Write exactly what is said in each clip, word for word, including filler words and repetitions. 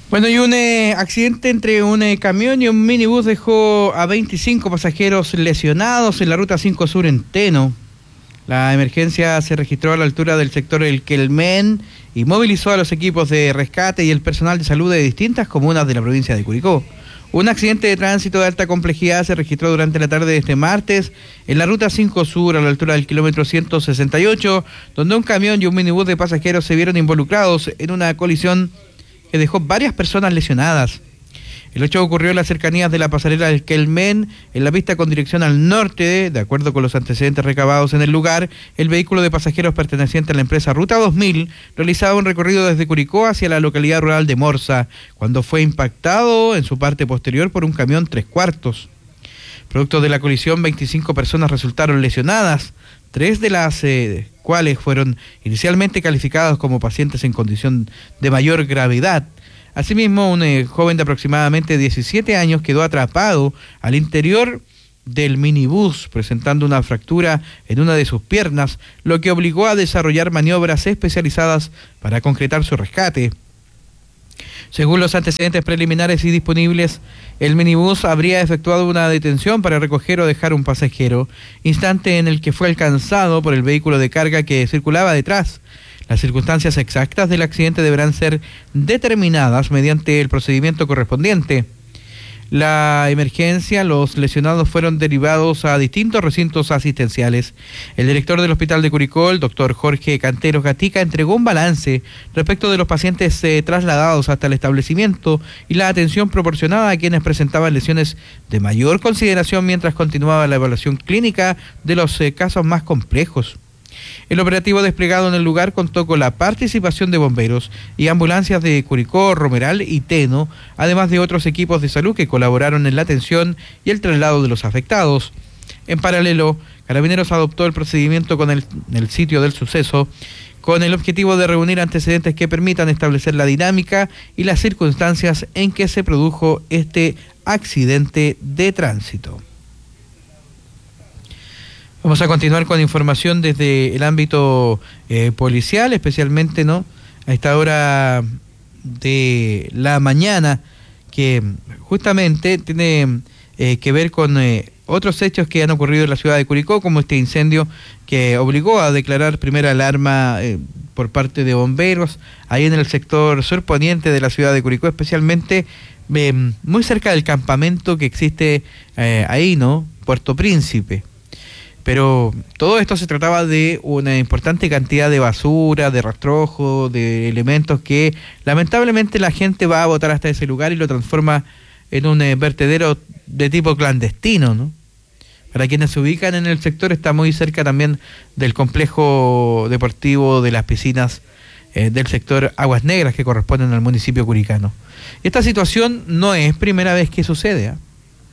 Bueno, y un eh, accidente entre un eh, camión y un minibús dejó a veinticinco pasajeros lesionados en la ruta cinco Sur en Teno. La emergencia se registró a la altura del sector El Quelmén y movilizó a los equipos de rescate y el personal de salud de distintas comunas de la provincia de Curicó. Un accidente de tránsito de alta complejidad se registró durante la tarde de este martes en la ruta cinco Sur a la altura del kilómetro ciento sesenta y ocho, donde un camión y un minibús de pasajeros se vieron involucrados en una colisión que dejó varias personas lesionadas. El hecho ocurrió en las cercanías de la pasarela del Quelmén, en la pista con dirección al norte. De acuerdo con los antecedentes recabados en el lugar, el vehículo de pasajeros perteneciente a la empresa Ruta dos mil realizaba un recorrido desde Curicó hacia la localidad rural de Morsa, cuando fue impactado en su parte posterior por un camión tres cuartos. Producto de la colisión, veinticinco personas resultaron lesionadas, tres de las eh, cuales fueron inicialmente calificados como pacientes en condición de mayor gravedad. Asimismo, un eh, joven de aproximadamente diecisiete años quedó atrapado al interior del minibús, presentando una fractura en una de sus piernas, lo que obligó a desarrollar maniobras especializadas para concretar su rescate. Según los antecedentes preliminares y disponibles, el minibús habría efectuado una detención para recoger o dejar un pasajero, instante en el que fue alcanzado por el vehículo de carga que circulaba detrás. Las circunstancias exactas del accidente deberán ser determinadas mediante el procedimiento correspondiente. La emergencia, los lesionados fueron derivados a distintos recintos asistenciales. El director del Hospital de Curicó, el doctor Jorge Canteros Gatica, entregó un balance respecto de los pacientes eh, trasladados hasta el establecimiento y la atención proporcionada a quienes presentaban lesiones de mayor consideración mientras continuaba la evaluación clínica de los eh, casos más complejos. El operativo desplegado en el lugar contó con la participación de bomberos y ambulancias de Curicó, Romeral y Teno, además de otros equipos de salud que colaboraron en la atención y el traslado de los afectados. En paralelo, Carabineros adoptó el procedimiento con el, el sitio del suceso, con el objetivo de reunir antecedentes que permitan establecer la dinámica y las circunstancias en que se produjo este accidente de tránsito. Vamos a continuar con información desde el ámbito eh, policial, especialmente no a esta hora de la mañana, que justamente tiene eh, que ver con eh, otros hechos que han ocurrido en la ciudad de Curicó, como este incendio que obligó a declarar primera alarma eh, por parte de bomberos, ahí en el sector surponiente de la ciudad de Curicó, especialmente eh, muy cerca del campamento que existe eh, ahí, ¿no? Puerto Príncipe. Pero todo esto se trataba de una importante cantidad de basura, de rastrojo, de elementos que lamentablemente la gente va a botar hasta ese lugar y lo transforma en un eh, vertedero de tipo clandestino, ¿no? Para quienes se ubican en el sector, está muy cerca también del complejo deportivo de las piscinas eh, del sector Aguas Negras que corresponden al municipio curicano. Esta situación no es primera vez que sucede, ¿eh?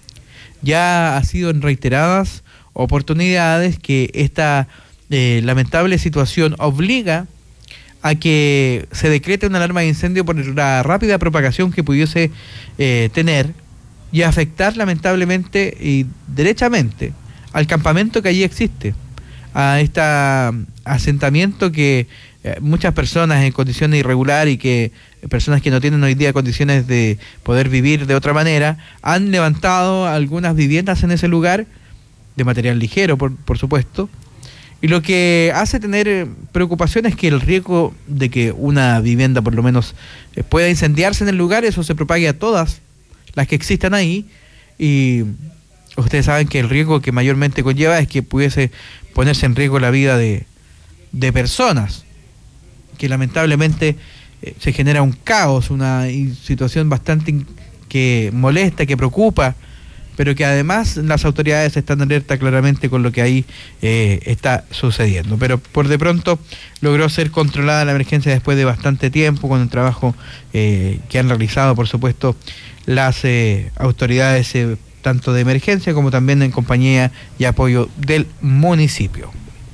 Ya ha sido en reiteradas oportunidades que esta eh, lamentable situación obliga a que se decrete una alarma de incendio por la rápida propagación que pudiese eh, tener y afectar lamentablemente y derechamente al campamento que allí existe, a este asentamiento que eh, muchas personas en condiciones irregulares y que eh, personas que no tienen hoy día condiciones de poder vivir de otra manera han levantado algunas viviendas en ese lugar de material ligero, por, por supuesto, y lo que hace tener preocupación es que el riesgo de que una vivienda por lo menos eh, pueda incendiarse en el lugar, eso se propague a todas las que existan ahí, y ustedes saben que el riesgo que mayormente conlleva es que pudiese ponerse en riesgo la vida de, de personas, que lamentablemente eh, se genera un caos, una situación bastante in, que molesta, que preocupa, pero que además las autoridades están alerta claramente con lo que ahí eh, está sucediendo. Pero por de pronto logró ser controlada la emergencia después de bastante tiempo, con el trabajo eh, que han realizado, por supuesto, las eh, autoridades eh, tanto de emergencia como también en compañía y apoyo del municipio.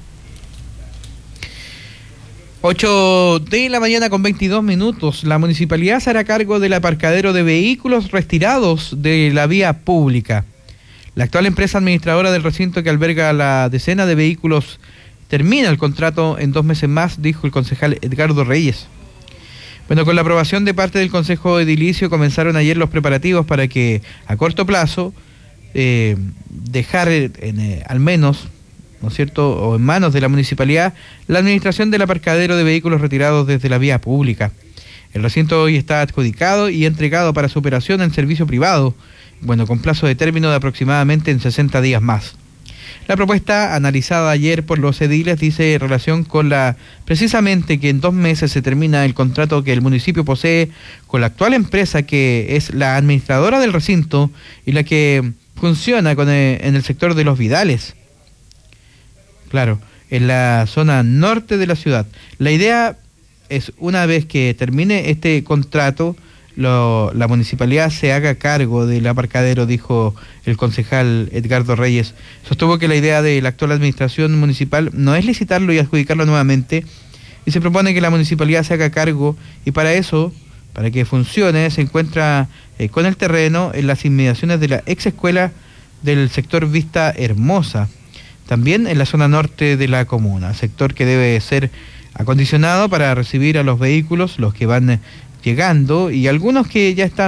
ocho de la mañana con veintidós minutos. La municipalidad se hará cargo del aparcadero de vehículos retirados de la vía pública. La actual empresa administradora del recinto que alberga la decena de vehículos termina el contrato en dos meses más, dijo el concejal Edgardo Reyes. Bueno, con la aprobación de parte del Consejo Edilicio comenzaron ayer los preparativos para que a corto plazo eh, dejar en, eh, al menos, ¿no es cierto?, o en manos de la municipalidad la administración del aparcadero de vehículos retirados desde la vía pública. El recinto hoy está adjudicado y entregado para su operación en servicio privado, bueno, con plazo de término de aproximadamente en sesenta días más. La propuesta, analizada ayer por los ediles, dice relación con la, precisamente que en dos meses se termina el contrato que el municipio posee con la actual empresa que es la administradora del recinto y la que funciona con el, en el sector de los Vidales. Claro, en la zona norte de la ciudad. La idea es, una vez que termine este contrato, Lo, la municipalidad se haga cargo del aparcadero, dijo el concejal Edgardo Reyes. Sostuvo que la idea de la actual administración municipal no es licitarlo y adjudicarlo nuevamente, y se propone que la municipalidad se haga cargo, y para eso, para que funcione, se encuentra eh, con el terreno en las inmediaciones de la ex escuela del sector Vista Hermosa, también en la zona norte de la comuna, sector que debe ser acondicionado para recibir a los vehículos, los que van llegando y algunos que ya están